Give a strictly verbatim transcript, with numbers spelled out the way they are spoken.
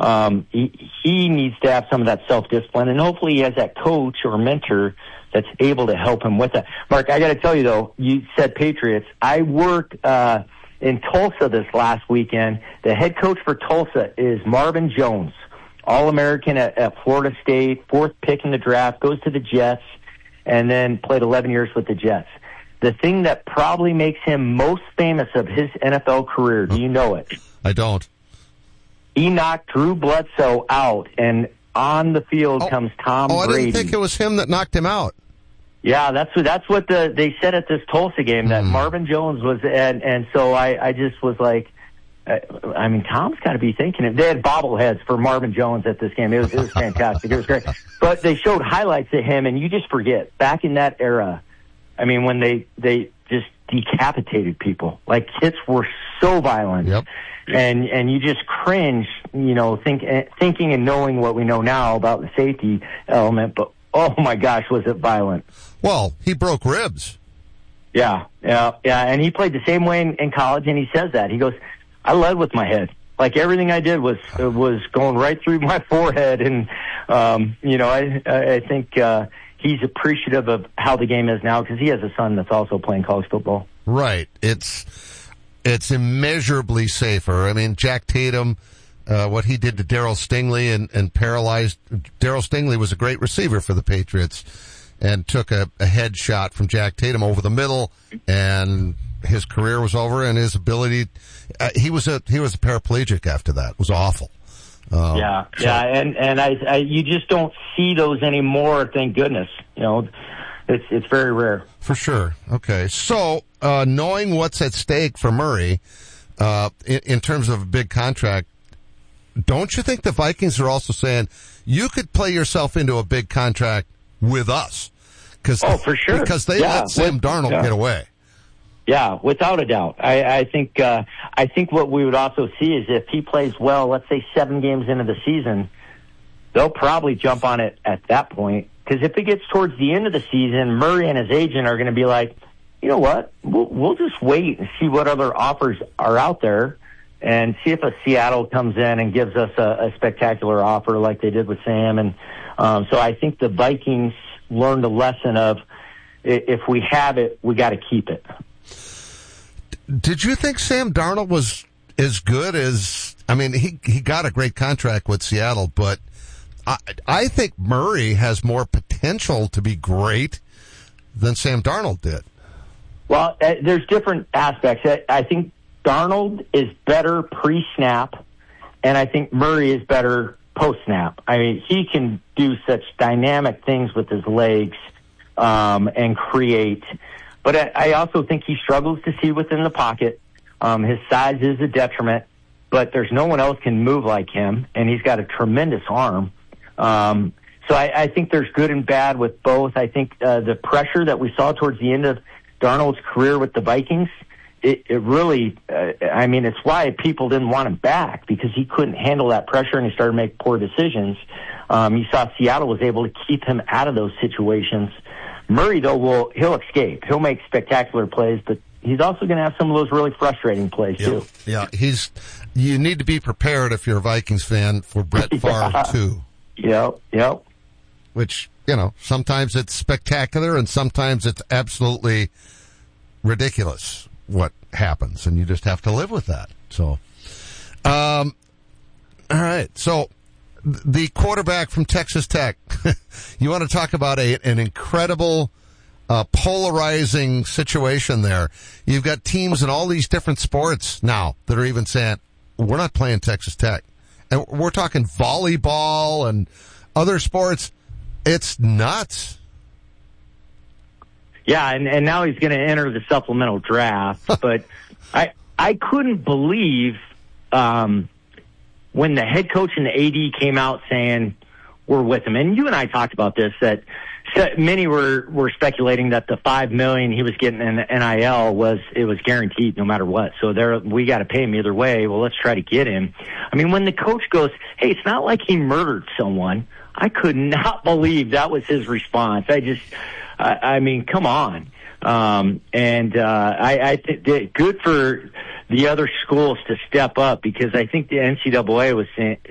um, he, he needs to have some of that self-discipline, and hopefully he has that coach or mentor that's able to help him with that. Mark, I got to tell you, though, you said Patriots. I worked uh, in Tulsa this last weekend. The head coach for Tulsa is Marvin Jones, All-American at, at Florida State, fourth pick in the draft, goes to the Jets, and then played eleven years with the Jets. The thing that probably makes him most famous of his N F L career, do you know it? I don't. He knocked Drew Bledsoe out, and on the field oh, comes Tom oh, Brady. I didn't think it was him that knocked him out. Yeah, that's what that's what the they said at this Tulsa game, that mm. Marvin Jones was, and and so I I just was like, uh, I mean, Tom's got to be thinking it. They had bobbleheads for Marvin Jones at this game. It was it was fantastic. It was great, but they showed highlights of him, and you just forget back in that era. I mean, when they they just decapitated people, like hits were so violent. Yep. And and you just cringe, you know, think, thinking and knowing what we know now about the safety element. But oh my gosh, was it violent? Well, he broke ribs. Yeah, yeah, yeah. And he played the same way in, in college, and he says that he goes, "I led with my head. Like everything I did was was going right through my forehead." And um, you know, I I think uh, he's appreciative of how the game is now because he has a son that's also playing college football. Right. It's. It's immeasurably safer. I mean, Jack Tatum, uh, what he did to Darryl Stingley and, and paralyzed. Darryl Stingley was a great receiver for the Patriots and took a, a head shot from Jack Tatum over the middle, and his career was over, and his ability, uh, he was a, he was a paraplegic after that. It was awful. Um, yeah, so. yeah, and, and I, I, you just don't see those anymore, thank goodness. You know, it's, it's very rare. For sure. Okay. So, uh, knowing what's at stake for Murray, uh, in, in terms of a big contract, don't you think the Vikings are also saying you could play yourself into a big contract with us? Cause, oh, for sure. Because they yeah, let Sam with, Darnold yeah. get away. Yeah, without a doubt. I, I think, uh, I think what we would also see is if he plays well, let's say seven games into the season, they'll probably jump on it at that point. Because if it gets towards the end of the season, Murray and his agent are going to be like, you know what, we'll, we'll just wait and see what other offers are out there and see if a Seattle comes in and gives us a, a spectacular offer like they did with Sam. And um, so I think the Vikings learned a lesson of if we have it, we got to keep it. Did you think Sam Darnold was as good as, I mean, he, he got a great contract with Seattle, but I, I think Murray has more potential to be great than Sam Darnold did. Well, uh, there's different aspects. I, I think Darnold is better pre-snap, and I think Murray is better post-snap. I mean, he can do such dynamic things with his legs um, and create. But I, I also think he struggles to see within the pocket. Um, his size is a detriment, but there's no one else can move like him, and he's got a tremendous arm. Um, so I, I think there's good and bad with both. I think uh, the pressure that we saw towards the end of Darnold's career with the Vikings, it, it really, uh, I mean, it's why people didn't want him back, because he couldn't handle that pressure and he started to make poor decisions. Um, you saw Seattle was able to keep him out of those situations. Murray, though, will he'll escape. He'll make spectacular plays, but he's also going to have some of those really frustrating plays, yeah. too. Yeah, he's. You need to be prepared if you're a Vikings fan for Brett Favre, yeah. too. Yep, yep. Which, you know, sometimes it's spectacular and sometimes it's absolutely ridiculous what happens, and you just have to live with that. So, um, all right. So, the quarterback from Texas Tech, you want to talk about a, an incredible, uh, polarizing situation there. You've got teams in all these different sports now that are even saying, we're not playing Texas Tech. And we're talking volleyball and other sports. It's nuts. Yeah, and, and now he's going to enter the supplemental draft. But I I couldn't believe um, when the head coach and the A D came out saying we're with him. And you and I talked about this, that many were, were speculating that the five million dollars he was getting in N I L was it was guaranteed no matter what. So there we got to pay him either way. Well, let's try to get him. I mean, when the coach goes, hey, it's not like he murdered someone, I could not believe that was his response. I just, I, I mean, come on. Um, and uh, I, I think good for the other schools to step up, because I think the N C double A was saying,